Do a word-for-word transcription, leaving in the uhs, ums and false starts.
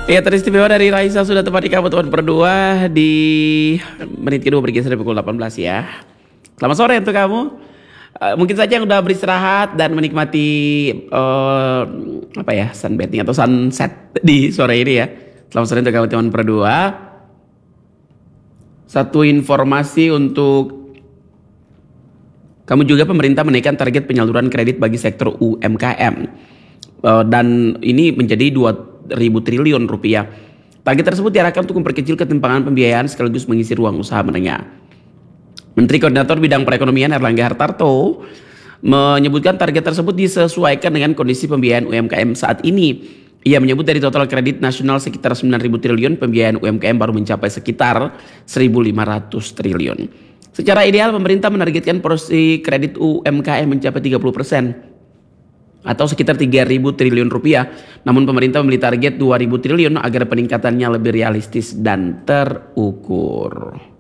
Ya, teristimewa dari Raisa sudah tepat di kamu teman berdua di menit kedua bergeser dari pukul delapan belas ya. Selamat sore untuk kamu. Eh, mungkin saja yang udah beristirahat dan menikmati eh, apa ya sunbathing atau sunset di sore ini ya. Selamat sore untuk kamu teman berdua. Satu informasi untuk kamu juga, pemerintah menaikkan target penyaluran kredit bagi sektor U M K M. Uh, dan ini menjadi dua ribu triliun rupiah. Target tersebut diarahkan untuk memperkecil ketimpangan pembiayaan sekaligus mengisi ruang usaha menengah. Menteri Koordinator Bidang Perekonomian Erlangga Hartarto menyebutkan target tersebut disesuaikan dengan kondisi pembiayaan U M K M saat ini. Ia menyebut dari total kredit nasional sekitar sembilan ribu triliun, pembiayaan U M K M baru mencapai sekitar seribu lima ratus triliun. Secara ideal, pemerintah menargetkan porsi kredit U M K M mencapai tiga puluh persen. Atau sekitar tiga ribu triliun rupiah. Namun pemerintah memilih target dua ribu triliun agar peningkatannya lebih realistis dan terukur.